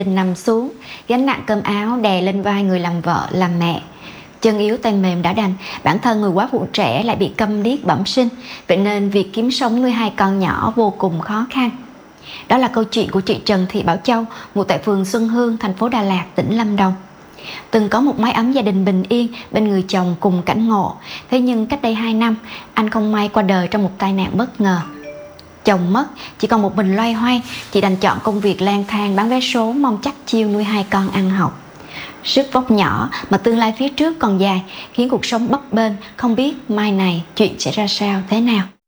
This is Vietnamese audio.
Nằm xuống, gánh nặng cơm áo đè lên vai người làm vợ, làm mẹ. Chân yếu tay mềm đã đành, bản thân người quá phụ trẻ lại bị câm điếc bẩm sinh, vậy nên việc kiếm sống nuôi hai con nhỏ vô cùng khó khăn. Đó là câu chuyện của chị Trần Thị Bảo Châu, ngụ tại phường Xuân Hương, thành phố Đà Lạt, tỉnh Lâm Đồng. Từng có một mái ấm gia đình bình yên bên người chồng cùng cảnh ngộ, thế nhưng cách đây 2 năm, anh không may qua đời trong một tai nạn bất ngờ. Chồng mất, chỉ còn một mình loay hoay, chị đành chọn công việc lang thang bán vé số mong chắc chiêu nuôi hai con ăn học. Sức vóc nhỏ mà tương lai phía trước còn dài khiến cuộc sống bấp bênh, không biết mai này chuyện sẽ ra sao thế nào.